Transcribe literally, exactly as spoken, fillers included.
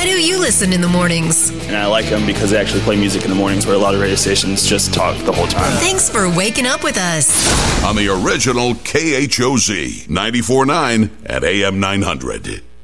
do you listen in the mornings? And I like them because they actually play music in the mornings where a lot of radio stations just talk the whole time. Thanks for waking up with us. On the original K H O Z ninety-four point nine at A M nine hundred.